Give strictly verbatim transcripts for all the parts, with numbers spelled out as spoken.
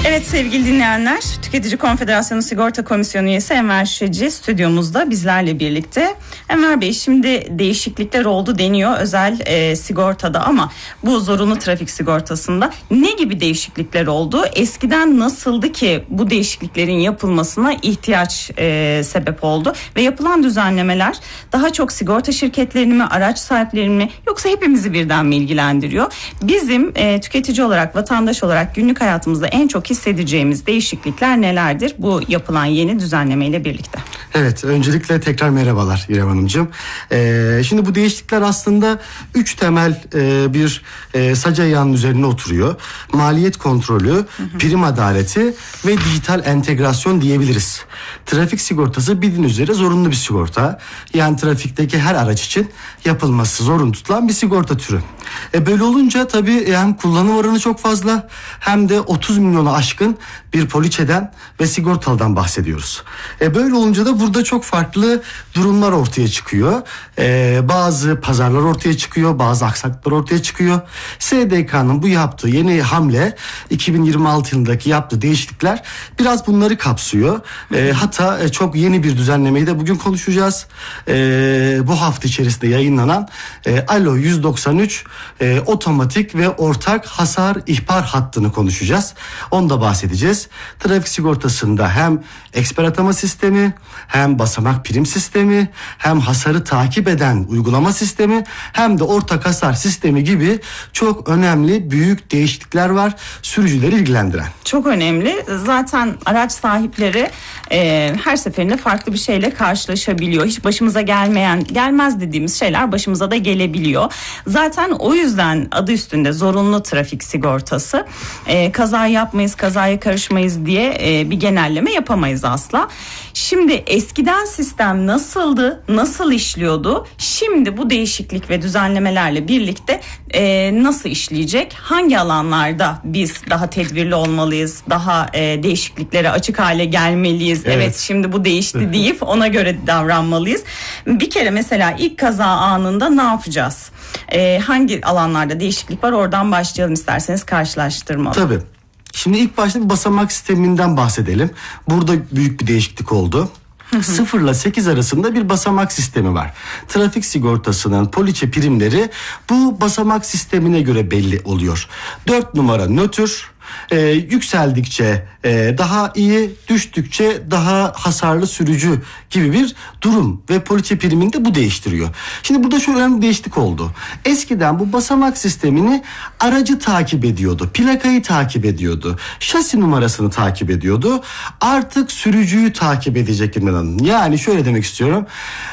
Evet sevgili dinleyenler, Tüketici Konfederasyonu Sigorta Komisyonu üyesi Enver Şişeci stüdyomuzda bizlerle birlikte. Enver Bey, şimdi değişiklikler oldu deniyor özel e, sigortada, ama bu zorunlu trafik sigortasında ne gibi değişiklikler oldu? Eskiden nasıldı ki bu değişikliklerin yapılmasına ihtiyaç e, sebep oldu? Ve yapılan düzenlemeler daha çok sigorta şirketlerini mi, araç sahiplerini mi, yoksa hepimizi birden mi ilgilendiriyor? Bizim e, tüketici olarak, vatandaş olarak günlük hayatımızda en çok hissedeceğimiz değişiklikler nelerdir bu yapılan yeni düzenlemeyle birlikte? Evet, öncelikle tekrar merhabalar İrem Hanımcığım. Ee, şimdi bu değişiklikler aslında üç temel e, bir e, sac ayağının üzerine oturuyor. Maliyet kontrolü, hı hı. prim adaleti ve dijital entegrasyon diyebiliriz. Trafik sigortası bildiğiniz üzere zorunlu bir sigorta. Yani trafikteki her araç için yapılması zorunlu tutulan bir sigorta türü. E böyle olunca tabii hem kullanım oranı çok fazla, hem de otuz milyonu aşkın bir poliçeden ve sigortalıdan bahsediyoruz. E böyle olunca da burada çok farklı durumlar ortaya çıkıyor. E, bazı pazarlar ortaya çıkıyor, bazı aksaklıklar ortaya çıkıyor. S D K'nın bu yaptığı yeni hamle, iki bin yirmi altı yılındaki yaptığı değişiklikler biraz bunları kapsıyor. E, hatta e, çok yeni bir düzenlemeyi de bugün konuşacağız. E, bu hafta içerisinde yayınlanan e, Alo yüz doksan üç e, otomatik ve ortak hasar ihbar hattını konuşacağız. Onu da bahsedeceğiz. Trafik sigortasında hem eksper atama sistemi, hem basamak prim sistemi, hem hasarı takip eden uygulama sistemi, hem de ortak hasar sistemi gibi çok önemli büyük değişiklikler var sürücüleri ilgilendiren. Çok önemli. Zaten araç sahipleri e, her seferinde farklı bir şeyle karşılaşabiliyor. Hiç başımıza gelmeyen, gelmez dediğimiz şeyler başımıza da gelebiliyor. Zaten o yüzden adı üstünde zorunlu trafik sigortası. E, kaza yapmayız, kazaya karışmayız diye e, bir genelleme yapamayız asla. Şimdi eskiden sistem nasıldı, nasıl işliyordu? Şimdi bu değişiklik ve düzenlemelerle birlikte e, nasıl işleyecek? Hangi alanlarda biz daha tedbirli olmalıyız, daha e, değişikliklere açık hale gelmeliyiz? Evet, evet şimdi bu değişti deyip ona göre davranmalıyız. Bir kere mesela ilk kaza anında ne yapacağız? E, hangi alanlarda değişiklik var? Oradan başlayalım isterseniz karşılaştırmalı. Tabii. Şimdi ilk başta bir basamak sisteminden bahsedelim. Burada büyük bir değişiklik oldu. sıfır ile sekiz arasında bir basamak sistemi var. Trafik sigortasının poliçe primleri bu basamak sistemine göre belli oluyor. dört numara nötr. Ee, yükseldikçe e, daha iyi, düştükçe daha hasarlı sürücü gibi bir durum ve poliçe primini de bu değiştiriyor. Şimdi burada şöyle önemli bir değişiklik oldu. Eskiden bu basamak sistemini aracı takip ediyordu, plakayı takip ediyordu, şasi numarasını takip ediyordu. Artık sürücüyü takip edecek İrem Hanım. Yani şöyle demek istiyorum.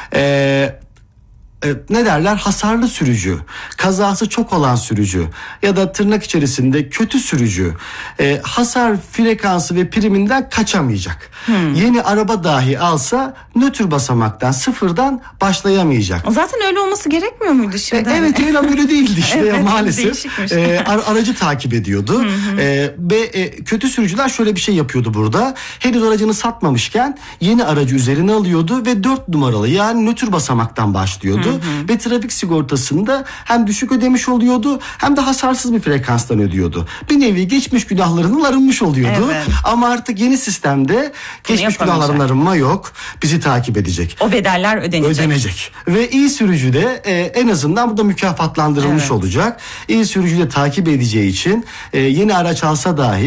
Eee ne derler, hasarlı sürücü, kazası çok olan sürücü ya da tırnak içerisinde kötü sürücü e, hasar frekansı ve priminden kaçamayacak. Hmm. Yeni araba dahi alsa nötr basamaktan, sıfırdan başlayamayacak. Zaten öyle olması gerekmiyor muydu şimdi? E, evet öyle öyle değildi işte evet, ya, maalesef. E, ar- aracı takip ediyordu. e, ve e, kötü sürücüler şöyle bir şey yapıyordu burada. Henüz aracını satmamışken yeni aracı üzerine alıyordu ve dört numaralı yani nötr basamaktan başlıyordu. Hı hı. Ve trafik sigortasında hem düşük ödemiş oluyordu hem de hasarsız bir frekanstan ödüyordu. Bir nevi geçmiş günahlarının arınmış oluyordu. Evet. Ama artık yeni sistemde geçmiş günahların arınma yok. Bizi takip edecek. O bedeller ödenecek. Ödenecek. Ve iyi sürücü de e, en azından burada mükafatlandırılmış evet. olacak. İyi sürücü de takip edeceği için e, yeni araç alsa dahi